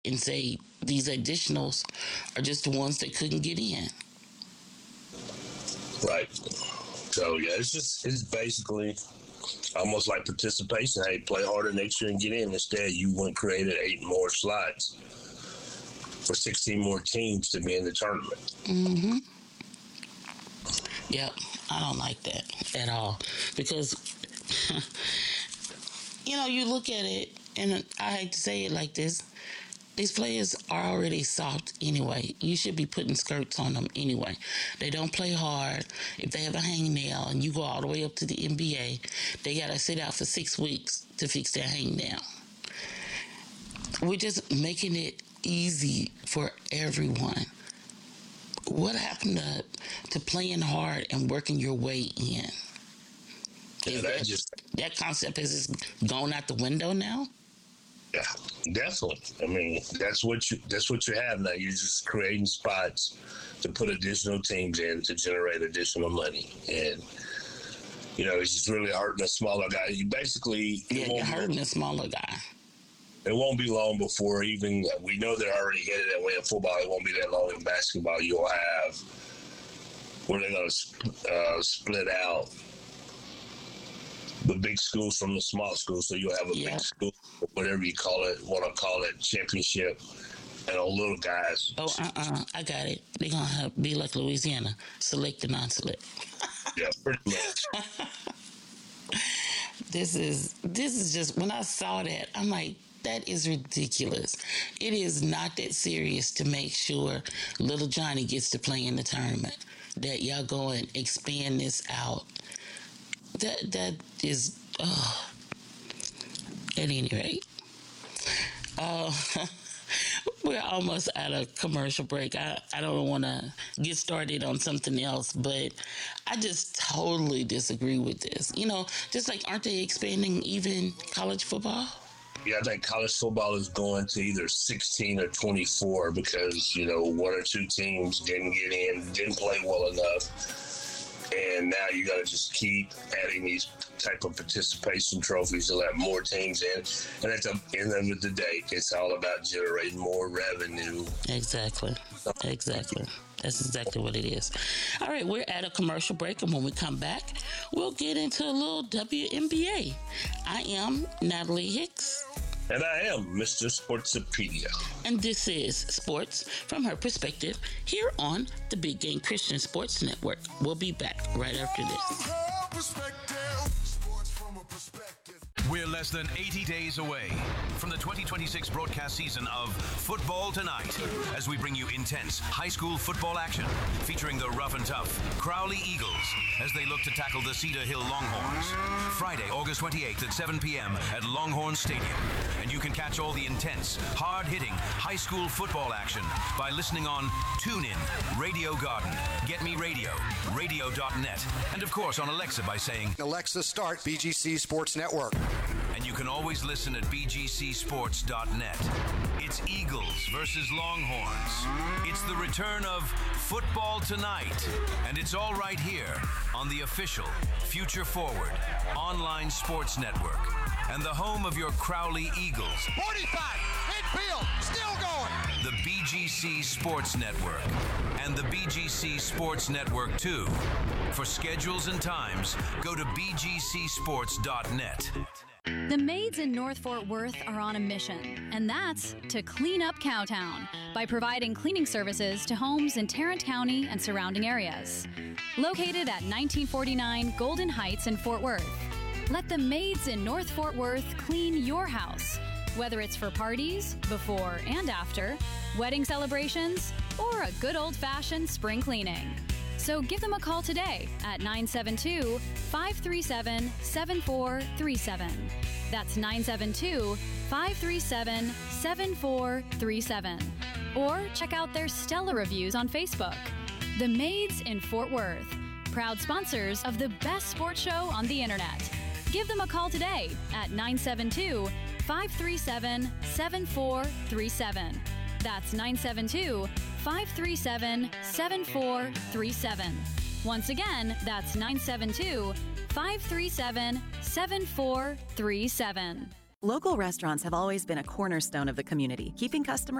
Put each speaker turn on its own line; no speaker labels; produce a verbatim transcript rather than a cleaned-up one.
and say these additionals are just the ones that couldn't get in.
Right. So, yeah, it's just, it's basically almost like participation. Hey, play harder next year and get in. Instead, you went created eight more slots for sixteen more teams to be in the tournament.
Mm-hmm. Yep, I don't like that at all. Because, you know, you look at it, and I hate to say it like this, these players are already soft anyway. You should be putting skirts on them anyway. They don't play hard. If they have a hangnail and you go all the way up to the N B A, they got to sit out for six weeks to fix their hangnail. We're just making it easy for everyone. What happened to, to playing hard and working your way in?
Yeah, that,
that,
just,
that concept has just gone out the window now?
Yeah, definitely. I mean, that's what you that's what you have now. You're just creating spots to put additional teams in to generate additional money, and you know it's just really hurting a smaller guy. You basically
yeah, you're hurting a smaller guy.
It won't be long before even we know they're already headed that way in football. It won't be that long in basketball. You'll have where they're going to uh, split out the big schools from the small schools. So you'll have a
yeah.
big school, whatever you call it, want to call it, championship, and all little guys.
Oh, uh-uh, I got it. They're going to have be like Louisiana, select and non-select.
Yeah, pretty much.
This is, this is just, when I saw that, I'm like, that is ridiculous. It is not that serious to make sure little Johnny gets to play in the tournament. That y'all go and expand this out. That that is, oh. At any rate, uh, we're almost at a commercial break. I, I don't want to get started on something else, but I just totally disagree with this. You know, just like, aren't they expanding even college football?
Yeah, I think college football is going to either sixteen or twenty-four because, you know, one or two teams didn't get in, didn't play well enough. And now you got to just keep adding these type of participation trophies to let more teams in. And at the end of the day, it's all about generating more revenue.
Exactly. Exactly. That's exactly what it is. All right, we're at a commercial break, and when we come back, we'll get into a little W N B A. I am Natalie Hicks.
And I am Mister Sportsopedia.
And this is Sports from Her Perspective here on the Big Game Christian Sports Network. We'll be back right after this.
We're less than eighty days away from the twenty twenty-six broadcast season of Football Tonight as we bring you intense high school football action featuring the rough and tough Crowley Eagles as they look to tackle the Cedar Hill Longhorns. Friday, August twenty-eighth at seven p.m. at Longhorn Stadium. And you can catch all the intense, hard-hitting high school football action by listening on TuneIn, Radio Garden, Get Me Radio, radio dot net, and of course on Alexa by saying,
Alexa, start B G C Sports Network.
And you can always listen at b g c sports dot net. It's Eagles versus Longhorns. It's the return of Football Tonight. And it's all right here on the official Future Forward online sports network and the home of your Crowley Eagles.
forty-five, midfield, still going.
The B G C Sports Network and the B G C Sports Network two. For schedules and times, go to b g c sports dot net.
The maids in North Fort Worth are on a mission, and that's to clean up Cowtown by providing cleaning services to homes in Tarrant County and surrounding areas. Located at nineteen forty-nine Golden Heights in Fort Worth, let the maids in North Fort Worth clean your house, whether it's for parties, before and after, wedding celebrations, or a good old-fashioned spring cleaning. So give them a call today at nine seven two, five three seven, seven four three seven. That's nine seven two, five three seven, seven four three seven. Or check out their stellar reviews on Facebook. The Maids in Fort Worth, proud sponsors of the best sports show on the internet. Give them a call today at nine seven two, five three seven, seven four three seven. That's nine seven two, five three seven, seven four three seven. Once again, that's nine seven two, five three seven, seven four three seven.
Local restaurants have always been a cornerstone of the community, keeping customers